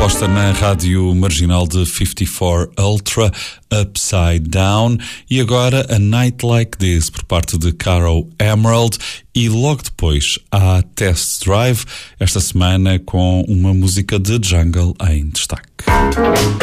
aposta na rádio marginal de 54 Ultra, Upside Down, e agora A Night Like This por parte de Caro Emerald, e logo depois há Test Drive, esta semana com uma música de Jungle em destaque.